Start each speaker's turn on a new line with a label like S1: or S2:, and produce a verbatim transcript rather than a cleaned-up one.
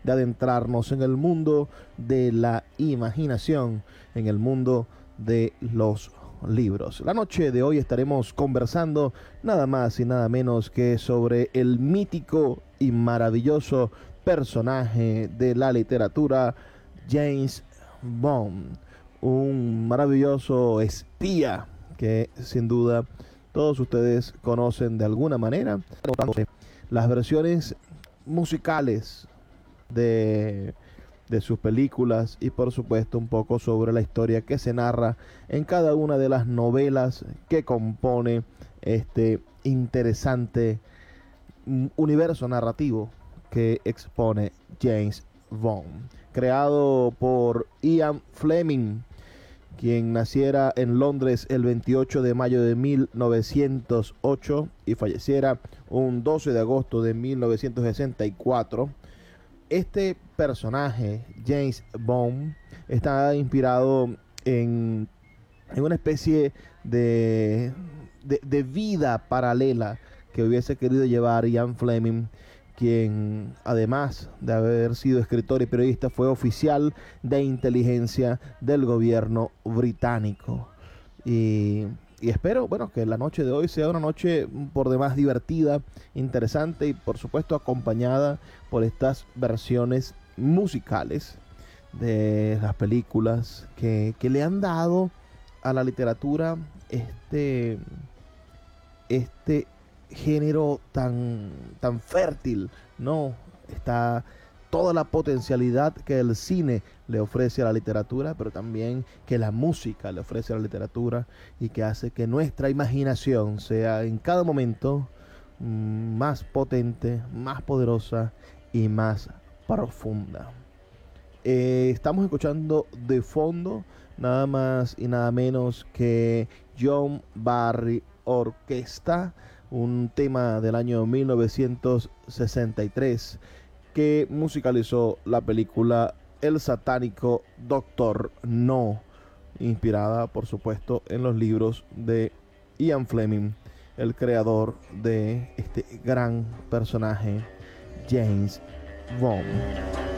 S1: de adentrarnos en el mundo de la imaginación, en el mundo de los libros. La noche de hoy estaremos conversando nada más y nada menos que sobre el mítico y maravilloso personaje de la literatura, James Bond, un maravilloso espía que sin duda todos ustedes conocen de alguna manera. Las versiones musicales de, de sus películas y por supuesto un poco sobre la historia que se narra en cada una de las novelas que compone este interesante universo narrativo que expone James Bond, creado por Ian Fleming, quien naciera en Londres el veintiocho de mayo de mil novecientos ocho y falleciera un doce de agosto de mil novecientos sesenta y cuatro. Este personaje, James Bond, está inspirado en, en una especie de, de, de vida paralela que hubiese querido llevar Ian Fleming, quien además de haber sido escritor y periodista fue oficial de inteligencia del gobierno británico. Y, y espero, bueno, que la noche de hoy sea una noche por demás divertida, interesante y por supuesto acompañada por estas versiones musicales de las películas que, que le han dado a la literatura este, este género tan, tan fértil, ¿no? Está toda la potencialidad que el cine le ofrece a la literatura, pero también que la música le ofrece a la literatura y que hace que nuestra imaginación sea en cada momento mmm, más potente, más poderosa y más profunda. Eh, estamos escuchando de fondo nada más y nada menos que John Barry Orquesta, un tema del año mil novecientos sesenta y tres que musicalizó la película El satánico Doctor No, inspirada por supuesto en los libros de Ian Fleming, el creador de este gran personaje, James Bond.